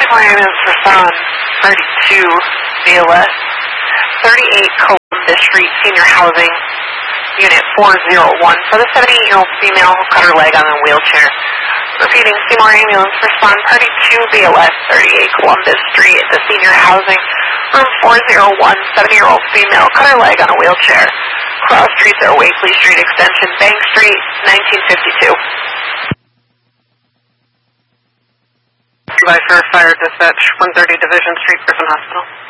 Ambulance respond 32 BLS, 38 Columbus Street Senior Housing, Unit 401 for the 78-year-old female who cut her leg on a wheelchair. Repeating, Seymour Ambulance respond 32 BLS, 38 Columbus Street, the Senior Housing, room 401, 70-year-old female cut her leg on a wheelchair. Cross streets are Wakely Street Extension, Bank Street, 1952. By for Fire Dispatch, 130 Division Street, Griffin Hospital.